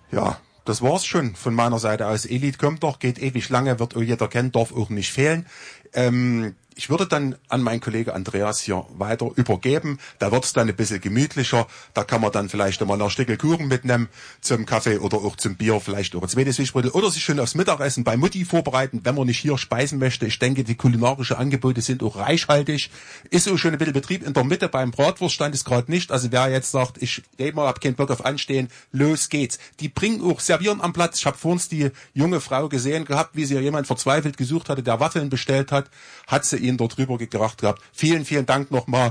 Ja, das war's schon von meiner Seite aus. Elite kommt doch, geht ewig lange, wird auch jeder kennen, darf auch nicht fehlen. Ich würde dann an meinen Kollegen Andreas hier weiter übergeben. Da wird's dann ein bisschen gemütlicher. Da kann man dann vielleicht mal ein Stückel Kuchen mitnehmen zum Kaffee oder auch zum Bier, vielleicht auch ein zweites Fischbrötchen oder sich schon aufs Mittagessen bei Mutti vorbereiten, wenn man nicht hier speisen möchte. Ich denke, die kulinarischen Angebote sind auch reichhaltig. Ist auch schon ein bisschen Betrieb in der Mitte. Beim Bratwurststand ist gerade nicht. Also wer jetzt sagt, ich hab keinen Bock auf Anstehen, los geht's. Die bringen auch Servieren am Platz. Ich habe vorhin die junge Frau gesehen gehabt, wie sie jemand verzweifelt gesucht hatte, der Waffeln bestellt hat sie ihn dort rüber gebracht gehabt. Vielen, vielen Dank nochmal.